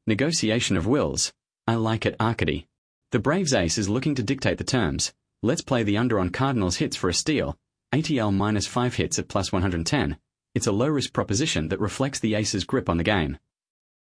Negotiation of wills. I like it, Arcady. The Braves ace is looking to dictate the terms. Let's play the under on Cardinals hits for a steal. ATL minus 5 hits at plus 110. It's a low-risk proposition that reflects the ace's grip on the game.